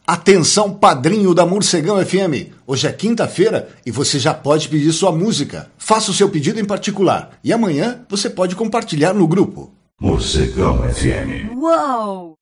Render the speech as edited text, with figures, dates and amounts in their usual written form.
Atenção, padrinho da Morcegão FM. Hoje é quinta-feira e você já pode pedir sua música. Faça o seu pedido em particular e amanhã você pode compartilhar no grupo. Morcegão FM. Uou!